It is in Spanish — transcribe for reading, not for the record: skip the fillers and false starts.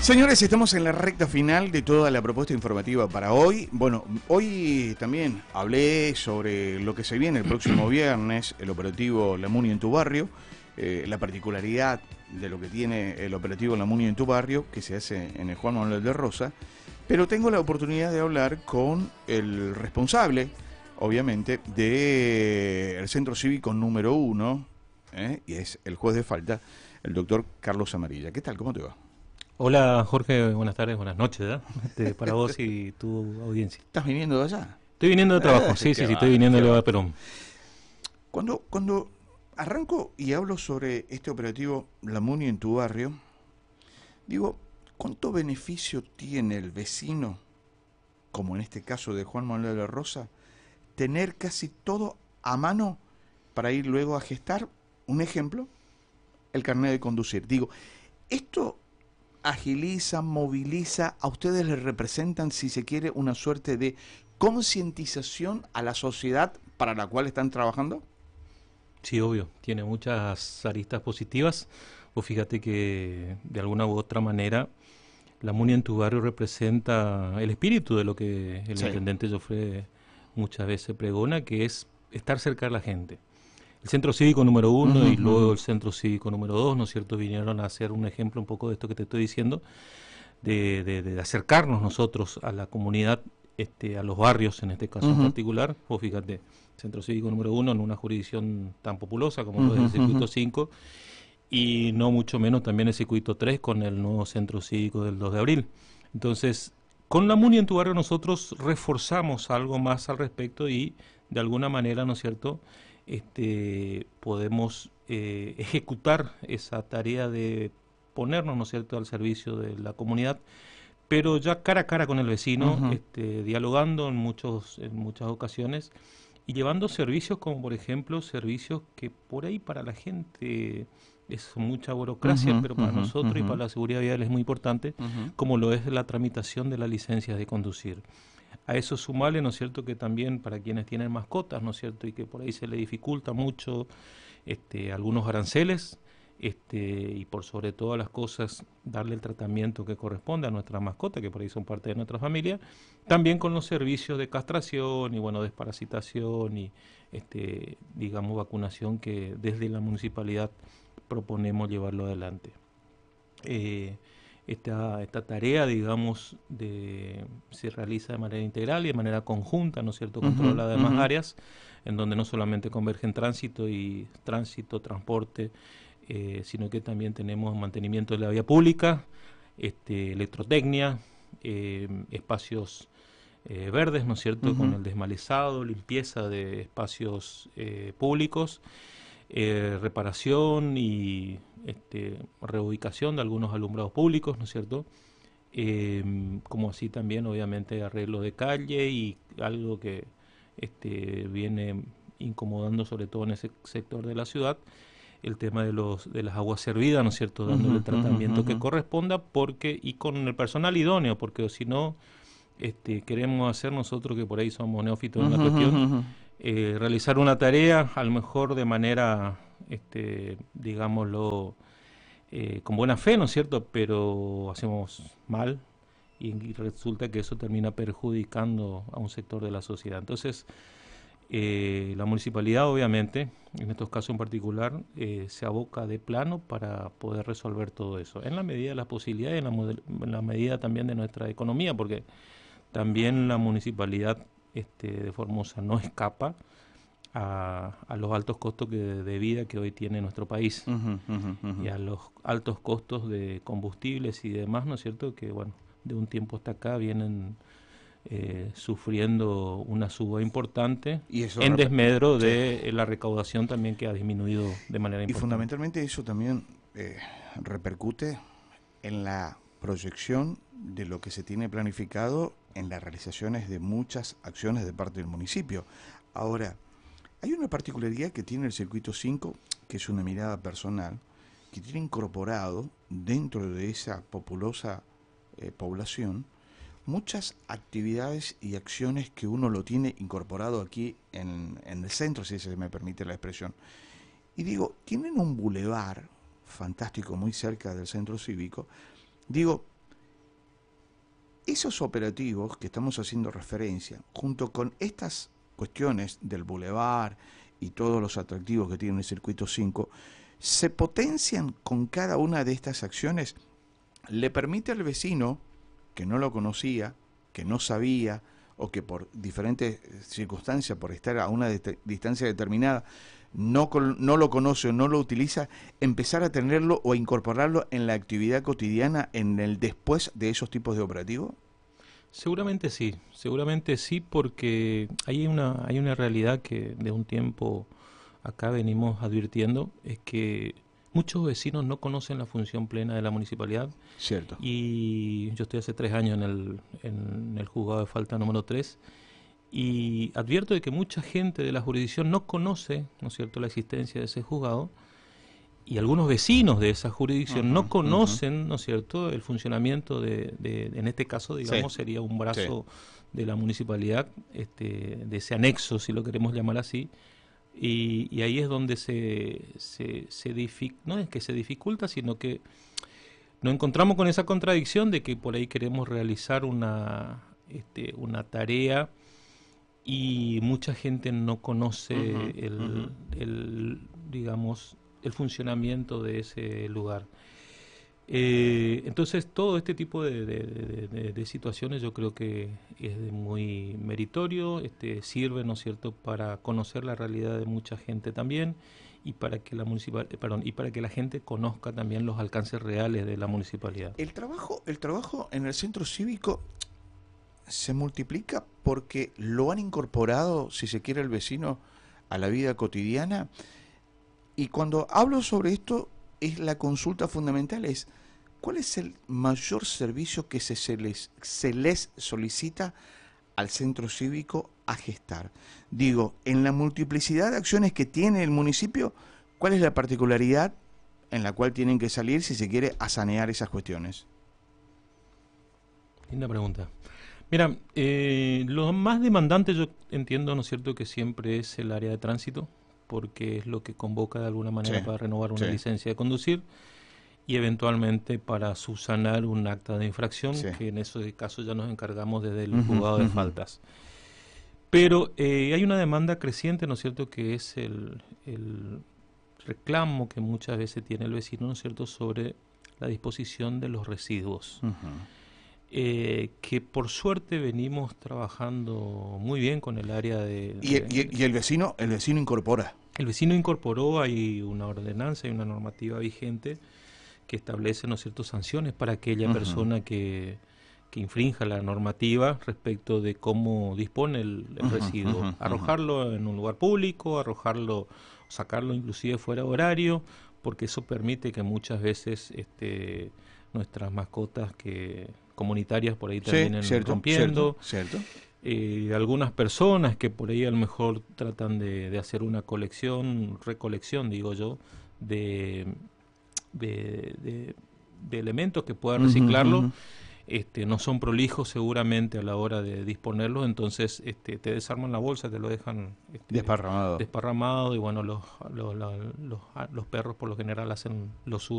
Señores, estamos en la recta final de toda la propuesta informativa para hoy. Bueno, hoy también hablé sobre lo que se viene el próximo viernes, el operativo La Muni en tu barrio, la particularidad de lo que tiene el operativo La Muni en tu barrio, que se hace en el Juan Manuel de Rosas, pero tengo la oportunidad de hablar con el responsable, obviamente, del Centro Cívico número 1, y es el juez de falta, el doctor Carlos Amarilla. ¿Qué tal? ¿Cómo te va? Hola Jorge, buenas tardes, buenas noches, para vos y tu audiencia. ¿Estás viniendo de allá? Estoy viniendo de trabajo, sí, estoy viniendo de Leva Perón. Cuando arranco y hablo sobre este operativo La Muni en tu barrio, digo, ¿cuánto beneficio tiene el vecino, como en este caso de Juan Manuel de Rosa, tener casi todo a mano para ir luego a gestar, un ejemplo, el carnet de conducir? Digo, esto agiliza, moviliza, a ustedes les representan, si se quiere, una suerte de concientización a la sociedad para la cual están trabajando. Sí, obvio, tiene muchas aristas positivas. Vos fíjate que de alguna u otra manera la Muni en tu barrio representa el espíritu de lo que el intendente Joffre muchas veces pregona, que es estar cerca de la gente. El Centro Cívico número 1 y luego el Centro Cívico número 2, ¿no es cierto?, vinieron a hacer un ejemplo un poco de esto que te estoy diciendo, de acercarnos nosotros a la comunidad, a los barrios en este caso en particular. Vos fíjate, Centro Cívico número 1 en una jurisdicción tan populosa como lo es el Circuito 5, y no mucho menos también el Circuito 3 con el nuevo Centro Cívico del 2 de abril. Entonces, con la Muni en tu barrio nosotros reforzamos algo más al respecto y de alguna manera, ¿no es cierto?, podemos ejecutar esa tarea de ponernos, ¿no es cierto?, al servicio de la comunidad, pero ya cara a cara con el vecino, dialogando en muchas ocasiones y llevando servicios como, por ejemplo, servicios que por ahí para la gente es mucha burocracia, pero para nosotros y para la seguridad vial es muy importante, como lo es la tramitación de la licencia de conducir. A eso sumarle, ¿no es cierto?, que también para quienes tienen mascotas, ¿no es cierto?, y que por ahí se le dificulta mucho algunos aranceles, y por sobre todas las cosas darle el tratamiento que corresponde a nuestras mascotas, que por ahí son parte de nuestra familia, también con los servicios de castración y bueno, desparasitación y digamos vacunación que desde la municipalidad proponemos llevarlo adelante. Esta tarea, digamos, se realiza de manera integral y de manera conjunta, ¿no es cierto?, con todas las demás áreas, en donde no solamente convergen tránsito, transporte, sino que también tenemos mantenimiento de la vía pública, electrotecnia, espacios verdes, ¿no es cierto?, con el desmalezado, limpieza de espacios públicos, reparación y reubicación de algunos alumbrados públicos, ¿no es cierto?, como así también obviamente arreglo de calle y algo que viene incomodando sobre todo en ese sector de la ciudad, el tema de las aguas servidas, ¿no es cierto?, dándole el tratamiento que corresponda, y con el personal idóneo, porque si no queremos hacer nosotros, que por ahí somos neófitos en la cuestión, realizar una tarea a lo mejor de manera, digámoslo, con buena fe, ¿no es cierto?, pero hacemos mal y resulta que eso termina perjudicando a un sector de la sociedad. Entonces, la municipalidad obviamente, en estos casos en particular, se aboca de plano para poder resolver todo eso, en la medida de las posibilidades, en la medida también de nuestra economía, porque también la municipalidad de Formosa no escapa a los altos costos de vida que hoy tiene nuestro país y a los altos costos de combustibles y demás, ¿no es cierto?, que bueno, de un tiempo hasta acá vienen sufriendo una suba importante y eso en desmedro de la recaudación también, que ha disminuido de manera importante. Y fundamentalmente eso también repercute en la proyección de lo que se tiene planificado en las realizaciones de muchas acciones de parte del municipio. Ahora, hay una particularidad que tiene el Circuito 5, que es una mirada personal, que tiene incorporado dentro de esa populosa población muchas actividades y acciones que uno lo tiene incorporado aquí en el centro, si se me permite la expresión. Y digo, tienen un bulevar fantástico muy cerca del centro cívico. Digo, esos operativos que estamos haciendo referencia, junto con estas cuestiones del bulevar y todos los atractivos que tiene el circuito 5, se potencian con cada una de estas acciones, le permite al vecino que no lo conocía, que no sabía, o que por diferentes circunstancias, por estar a una distancia determinada, no lo conoce o no lo utiliza, empezar a tenerlo o a incorporarlo en la actividad cotidiana en el después de esos tipos de operativos? Seguramente sí, porque hay una realidad que de un tiempo acá venimos advirtiendo, es que muchos vecinos no conocen la función plena de la municipalidad. Cierto. Y yo estoy hace 3 años en el juzgado de falta número 3, y advierto de que mucha gente de la jurisdicción no conoce, ¿no es cierto?, la existencia de ese juzgado, y algunos vecinos de esa jurisdicción no conocen, ¿no es cierto?, el funcionamiento en este caso, digamos, sería un brazo de la municipalidad, de ese anexo, si lo queremos llamar así, y ahí es donde no es que se dificulta, sino que nos encontramos con esa contradicción de que por ahí queremos realizar una tarea y mucha gente no conoce digamos, el funcionamiento de ese lugar. Entonces todo este tipo de situaciones yo creo que es muy meritorio, sirve, ¿no es cierto?, para conocer la realidad de mucha gente también, y para que la gente conozca también los alcances reales de la municipalidad. El trabajo en el centro cívico se multiplica porque lo han incorporado, si se quiere, el vecino a la vida cotidiana. Y cuando hablo sobre esto, es la consulta fundamental, es ¿cuál es el mayor servicio que se les solicita al centro cívico a gestar? Digo, en la multiplicidad de acciones que tiene el municipio, ¿cuál es la particularidad en la cual tienen que salir, si se quiere, a sanear esas cuestiones? Linda pregunta. Mira, lo más demandante yo entiendo, ¿no es cierto?, que siempre es el área de tránsito, porque es lo que convoca de alguna manera para renovar una licencia de conducir y eventualmente para subsanar un acta de infracción, que en ese caso ya nos encargamos desde el juzgado de faltas. Pero hay una demanda creciente, ¿no es cierto?, que es el reclamo que muchas veces tiene el vecino, ¿no es cierto?, sobre la disposición de los residuos. Que por suerte venimos trabajando muy bien con el área y el vecino incorpora. El vecino incorporó, hay una ordenanza, hay una normativa vigente que establece, ¿no es cierto?, sanciones para aquella persona que infrinja la normativa respecto de cómo dispone el residuo. Arrojarlo en un lugar público, sacarlo inclusive fuera de horario, porque eso permite que muchas veces nuestras mascotas comunitarias por ahí terminen rompiendo. Cierto. Algunas personas que por ahí a lo mejor tratan de hacer una recolección, digo yo, de elementos que puedan reciclarlo, no son prolijos seguramente a la hora de disponerlos, entonces te desarman la bolsa, te lo dejan desparramado, y bueno, los perros por lo general hacen lo suyo.